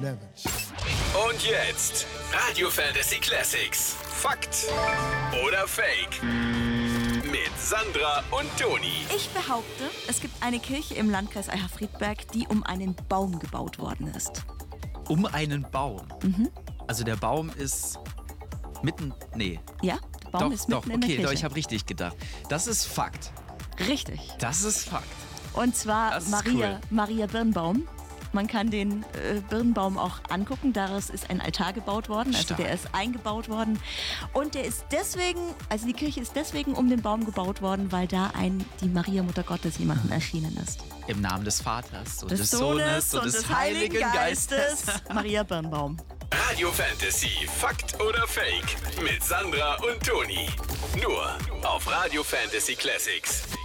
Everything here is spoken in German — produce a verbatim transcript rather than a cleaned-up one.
elf. Und jetzt Radio Fantasy Classics. Fakt oder Fake? Mit Sandra und Toni. Ich behaupte, es gibt eine Kirche im Landkreis Eicher-Friedberg, die um einen Baum gebaut worden ist. Um einen Baum? Mhm. Also der Baum ist mitten... Nee. Ja, der Baum doch, ist mitten doch, in der okay, Kirche. doch, ich habe richtig gedacht. Das ist Fakt. Richtig. Das ist Fakt. Und zwar Das ist Maria, cool. Maria Birnbaum. Man kann den äh, Birnbaum auch angucken. Daraus ist ein Altar gebaut worden. Also Stark. der ist eingebaut worden. Und der ist deswegen, also die Kirche ist deswegen um den Baum gebaut worden, weil da ein, die Maria Mutter Gottes jemandem erschienen ist. Im Namen des Vaters und Des, des Sohnes Sohnes und des Heiligen Geistes. Maria Birnbaum. Radio Fantasy. Fakt oder Fake? Mit Sandra und Toni. Nur auf Radio Fantasy Classics.